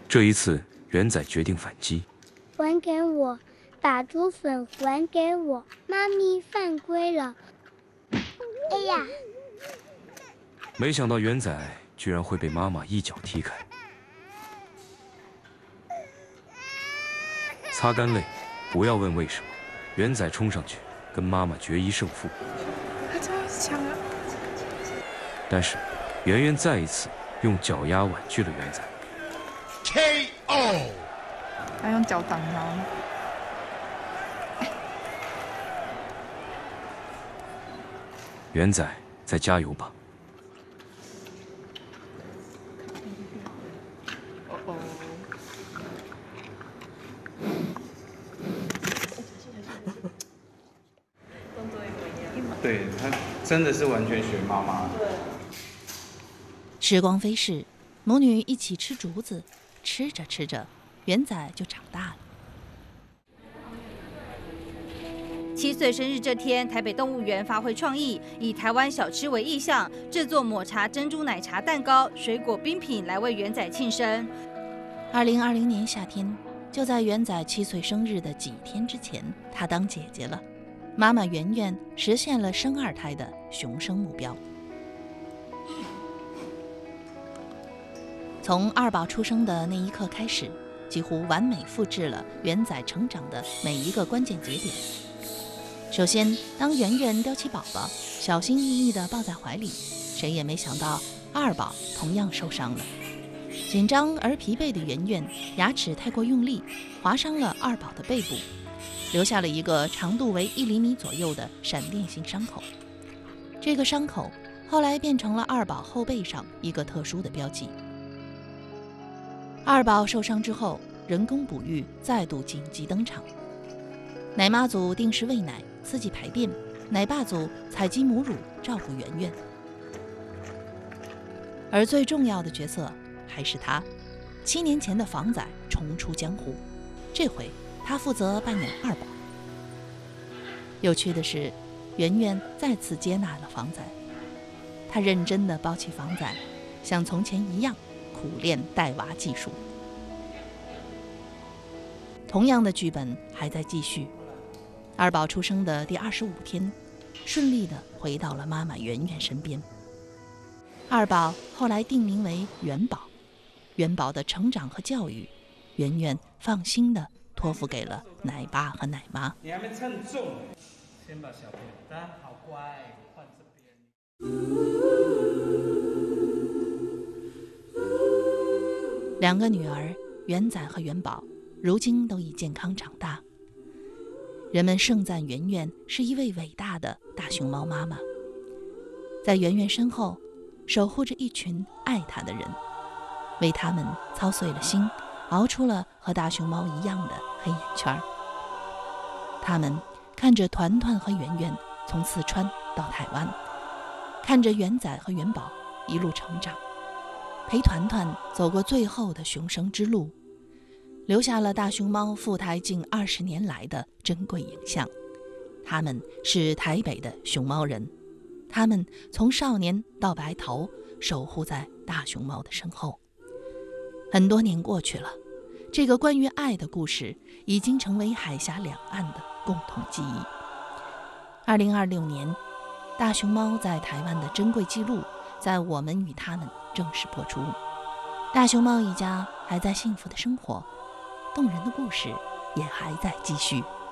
这一次，元仔决定反击。 还给我，把猪粉还给我，妈咪犯规了。哎呀！ 没想到元仔居然会被妈妈一脚踢开。擦干泪，不要问为什么。元仔冲上去跟妈妈决一胜负。 他真的是强啊！ 但是，圆圆再一次用脚丫婉拒了元仔。 KO。 他用脚挡他。 元仔，再加油吧！ 对，他真的是完全学妈妈。 时光飞逝，母女一起吃竹子，吃着吃着，元仔就长大了。 7岁生日这天，台北动物园发挥创意，以台湾小吃为意象，制作抹茶珍珠奶茶蛋糕、水果冰品来为元仔庆生。 2020年夏天，就在元仔7岁生日的几天之前，他当姐姐了。妈妈圆圆实现了生2胎的雄生目标。从2宝出生的那一刻开始，几乎完美复制了元仔成长的每一个关键节点。首先，当圆圆叼起宝宝，小心翼翼地抱在怀里，谁也没想到2宝同样受伤了。紧张而疲惫的圆圆，牙齿太过用力，划伤了2宝的背部，留下了一个长度为1厘米左右的闪电性伤口。这个伤口后来变成了2宝后背上一个特殊的标记。2宝受伤之后，人工哺育再度紧急登场。奶妈组定时喂奶，刺激排便；奶爸组采集母乳，照顾圆圆。而最重要的角色还是他，7年前的房仔重出江湖，这回他负责扮演2宝。有趣的是，圆圆再次接纳了房仔，他认真地抱起房仔，像从前一样苦练带娃技术。同样的剧本还在继续。2宝出生的第25天，顺利地回到了妈妈圆圆身边。2宝后来定名为元宝，元宝的成长和教育，圆圆放心地托付给了奶爸和奶妈。 你还没称重，先把小便单，好乖，换这边。 2个女儿元仔和元宝，如今都已健康长大。人们盛赞圆圆是一位伟大的大熊猫妈妈，在圆圆身后守护着一群爱她的人，为他们操碎了心，熬出了和大熊猫一样的黑眼圈。他们看着团团和圆圆从四川到台湾，看着元仔和元宝一路成长，陪团团走过最后的雄生之路，留下了大熊猫赴台近20年来的珍贵影像。他们是台北的熊猫人，他们从少年到白头，守护在大熊猫的身后。很多年过去了，这个关于爱的故事已经成为海峡两岸的共同记忆。2026年，大熊猫在台湾的珍贵记录在我们与他们正式播出。大熊猫一家还在幸福的生活，动人的故事也还在继续。